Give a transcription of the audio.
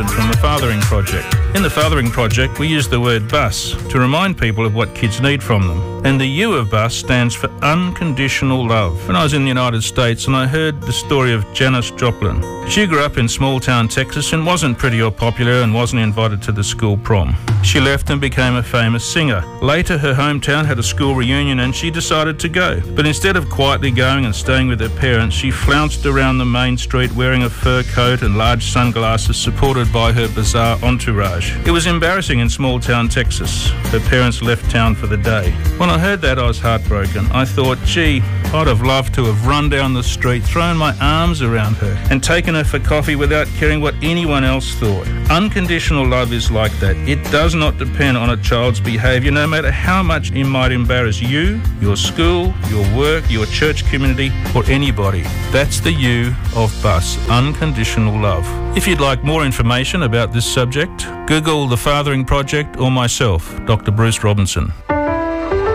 from the Fathering Project. In the Fathering Project, we use the word bus to remind people of what kids need from them. And the U of bus stands for unconditional love. When I was in the United States and I heard the story of Janis Joplin. She grew up in small-town Texas and wasn't pretty or popular and wasn't invited to the school prom. She left and became a famous singer. Later, her hometown had a school reunion and she decided to go. But instead of quietly going and staying with her parents, she flounced around the main street wearing a fur coat and large sunglasses, supported by her bizarre entourage. It was embarrassing in small-town Texas. Her parents left town for the day. When I heard that, I was heartbroken. I thought, gee, I'd have loved to have run down the street, thrown my arms around her and taken her for coffee without caring what anyone else thought. Unconditional love is like that. It does not depend on a child's behaviour, no matter how much it might embarrass you, your school, your work, your church community, or anybody. That's the U of bus, unconditional love. If you'd like more information about this subject, Google the Fathering Project or myself, Dr. Bruce Robinson.